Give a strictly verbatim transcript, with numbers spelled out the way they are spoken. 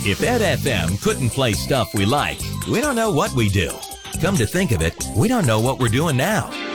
If Ed F M couldn't play stuff we like, we don't know what we do. Come to think of it, we don't know what we're doing now.